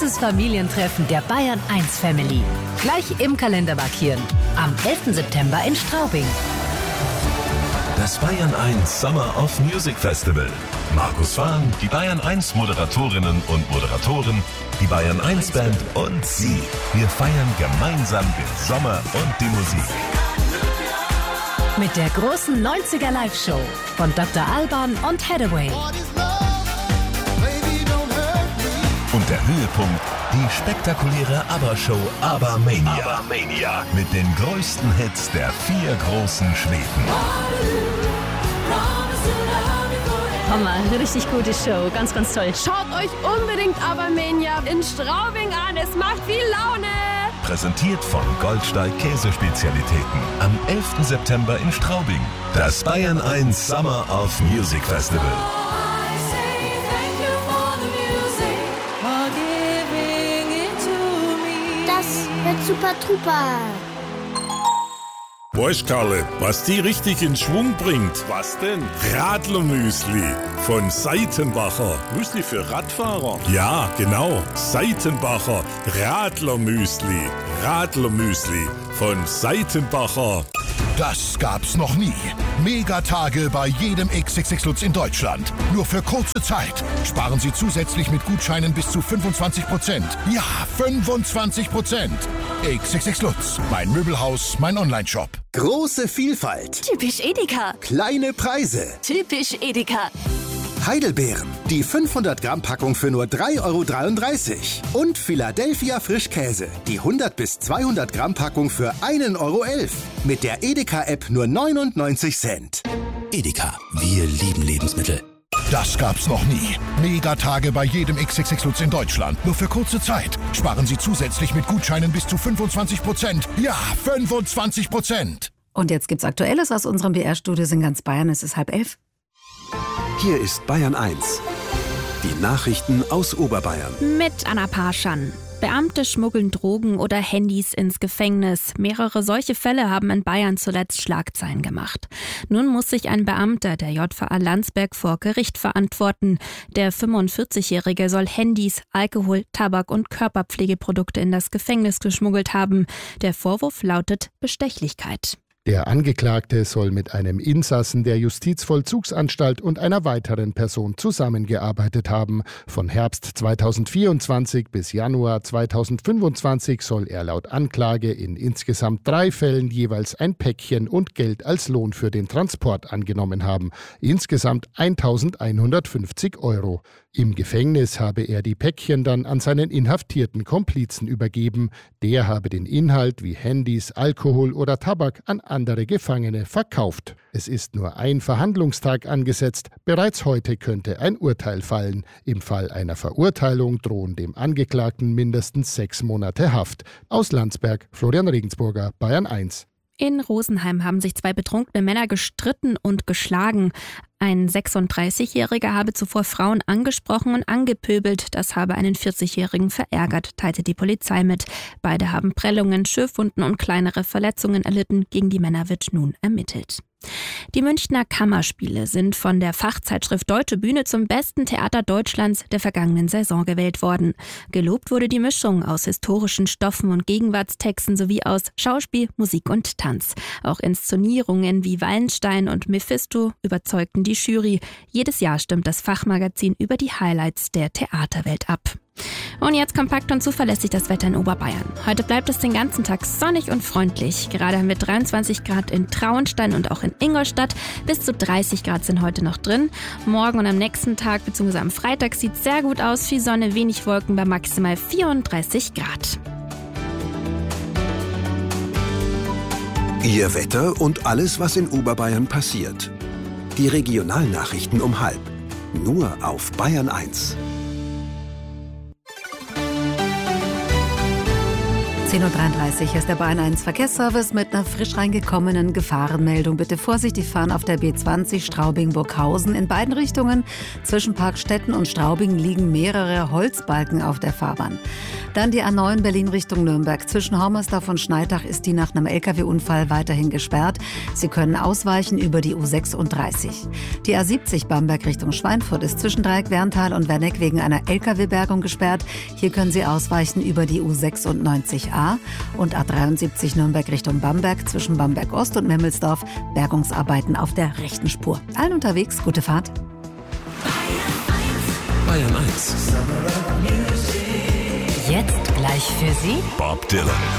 großes Familientreffen der Bayern 1 Family. Gleich im Kalender markieren. Am 11. September in Straubing. Das Bayern 1 Summer of Music Festival. Markus Fahn, die Bayern 1 Moderatorinnen und Moderatoren, die Bayern 1 Band und Sie. Wir feiern gemeinsam den Sommer und die Musik. Mit der großen 90er Live-Show von Dr. Alban und Hathaway. Und der Höhepunkt, die spektakuläre ABBA-Show ABBA-Mania. Mit den größten Hits der 4 großen Schweden. Hammer, eine richtig gute Show, ganz, ganz toll. Schaut euch unbedingt ABBA-Mania in Straubing an, es macht viel Laune. Präsentiert von Goldsteig Käsespezialitäten. Am 11. September in Straubing. Das Bayern 1 Summer of Music Festival. Das wird super truper. Weißt Karle, was die richtig in Schwung bringt? Was denn? Radlermüsli von Seitenbacher. Müsli für Radfahrer? Ja, genau. Seitenbacher Radlermüsli. Radlermüsli von Seitenbacher. Das gab's noch nie. Megatage bei jedem XXX Lutz in Deutschland. Nur für kurze Zeit. Sparen Sie zusätzlich mit Gutscheinen bis zu 25%. Ja, 25%. XXX Lutz. Mein Möbelhaus, mein Onlineshop. Große Vielfalt. Typisch Edeka. Kleine Preise. Typisch Edeka. Heidelbeeren. Die 500 Gramm Packung für nur 3,33 €. Und Philadelphia Frischkäse. Die 100 bis 200 Gramm Packung für 1,11 €. Mit der Edeka-App nur 99 Cent. Edeka. Wir lieben Lebensmittel. Das gab's noch nie. Megatage bei jedem XXX Lutz in Deutschland. Nur für kurze Zeit. Sparen Sie zusätzlich mit Gutscheinen bis zu 25%. Ja, 25%. Und jetzt gibt's Aktuelles aus unserem BR-Studio in ganz Bayern. Es ist 10:30. Hier ist Bayern 1. Die Nachrichten aus Oberbayern. Mit Anna Parschan. Beamte schmuggeln Drogen oder Handys ins Gefängnis. Mehrere solche Fälle haben in Bayern zuletzt Schlagzeilen gemacht. Nun muss sich ein Beamter der JVA Landsberg vor Gericht verantworten. Der 45-Jährige soll Handys, Alkohol, Tabak und Körperpflegeprodukte in das Gefängnis geschmuggelt haben. Der Vorwurf lautet Bestechlichkeit. Der Angeklagte soll mit einem Insassen der Justizvollzugsanstalt und einer weiteren Person zusammengearbeitet haben. Von Herbst 2024 bis Januar 2025 soll er laut Anklage in insgesamt 3 Fällen jeweils ein Päckchen und Geld als Lohn für den Transport angenommen haben. Insgesamt 1.150 €. Im Gefängnis habe er die Päckchen dann an seinen inhaftierten Komplizen übergeben. Der habe den Inhalt wie Handys, Alkohol oder Tabak an andere Gefangene verkauft. Es ist nur ein Verhandlungstag angesetzt. Bereits heute könnte ein Urteil fallen. Im Fall einer Verurteilung drohen dem Angeklagten mindestens 6 Monate Haft. Aus Landsberg, Florian Regensburger, Bayern 1. In Rosenheim haben sich 2 betrunkene Männer gestritten und geschlagen. Ein 36-Jähriger habe zuvor Frauen angesprochen und angepöbelt. Das habe einen 40-Jährigen verärgert, teilte die Polizei mit. Beide haben Prellungen, Schürfwunden und kleinere Verletzungen erlitten. Gegen die Männer wird nun ermittelt. Die Münchner Kammerspiele sind von der Fachzeitschrift Deutsche Bühne zum besten Theater Deutschlands der vergangenen Saison gewählt worden. Gelobt wurde die Mischung aus historischen Stoffen und Gegenwartstexten sowie aus Schauspiel, Musik und Tanz. Auch Inszenierungen wie Wallenstein und Mephisto überzeugten die Jury. Jedes Jahr stimmt das Fachmagazin über die Highlights der Theaterwelt ab. Und jetzt kompakt und zuverlässig das Wetter in Oberbayern. Heute bleibt es den ganzen Tag sonnig und freundlich. Gerade haben wir 23 Grad in Traunstein und auch in Ingolstadt. Bis zu 30 Grad sind heute noch drin. Morgen und am nächsten Tag bzw. am Freitag sieht es sehr gut aus. Viel Sonne, wenig Wolken bei maximal 34 Grad. Ihr Wetter und alles, was in Oberbayern passiert. Die Regionalnachrichten um 12:30. Nur auf Bayern 1. 10:33 Uhr, hier ist der Bayern 1 Verkehrsservice mit einer frisch reingekommenen Gefahrenmeldung. Bitte vorsichtig fahren auf der B20 Straubing-Burghausen in beiden Richtungen. Zwischen Parkstetten und Straubing liegen mehrere Holzbalken auf der Fahrbahn. Dann die A9 Berlin Richtung Nürnberg. Zwischen Hommersdorf und Schneidach ist die nach einem LKW-Unfall weiterhin gesperrt. Sie können ausweichen über die U36. Die A70 Bamberg Richtung Schweinfurt ist zwischen Dreieck-Werntal und Werneck wegen einer LKW-Bergung gesperrt. Hier können Sie ausweichen über die U96A. Und A73 Nürnberg Richtung Bamberg zwischen Bamberg Ost und Memmelsdorf. Bergungsarbeiten auf der rechten Spur. Allen unterwegs, gute Fahrt. Bayern 1. Jetzt gleich für Sie Bob Dylan.